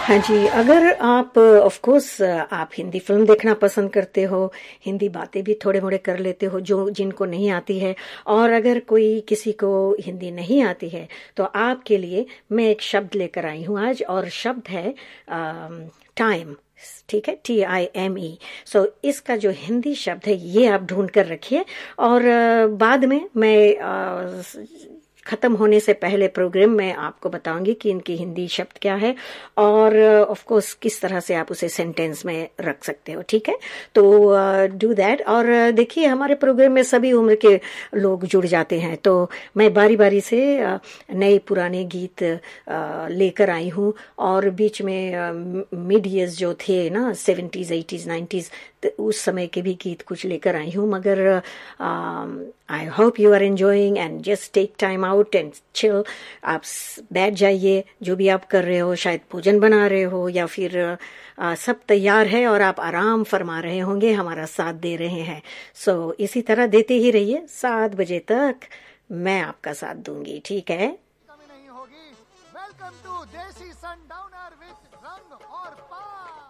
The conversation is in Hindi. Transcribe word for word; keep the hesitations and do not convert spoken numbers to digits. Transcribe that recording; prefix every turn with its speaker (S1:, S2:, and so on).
S1: हाँ जी, अगर आप ऑफ कोर्स आप हिंदी फिल्म देखना पसंद करते हो, हिंदी बातें भी थोड़े-मोड़े कर लेते हो जो जिनको नहीं आती है, और अगर कोई किसी को हिंदी नहीं आती है, तो आपके लिए मैं एक शब्द लेकर आई हूँ आज, और शब्द है अम, टाइम। ठीक है, टी आई एम ई। सो इसका जो हिंदी शब्द है ये आप ढूंढ कर रखिए, और अ, बाद में मैं अ, खत्म होने से पहले प्रोग्राम में आपको बताऊंगी कि इनकी हिंदी शब्द क्या है, और ऑफ कोर्स किस तरह से आप उसे सेंटेंस में रख सकते हो। ठीक है, तो डू दैट। और uh, देखिए, हमारे प्रोग्राम में सभी उम्र के लोग जुड़ जाते हैं, तो मैं बारी बारी से uh, नए पुराने गीत uh, लेकर आई हूँ, और बीच में मिड uh, ईयर्स जो थे ना, सेवेंटीज एटीज नाइन्टीज, उस समय के भी गीत कुछ लेकर आई हूँ। मगर I hope you are enjoying and just take time out and chill. आप स- बैठ जाइए, जो भी आप कर रहे हो, शायद भोजन बना रहे हो या फिर uh, सब तैयार है और आप आराम फरमा रहे होंगे, हमारा साथ दे रहे हैं। सो so, इसी तरह देते ही रहिए, सात बजे तक मैं आपका साथ दूंगी। ठीक है,
S2: कमी नहीं होगी। वेलकम टू देसी सनडाउनर विद रंग और पान।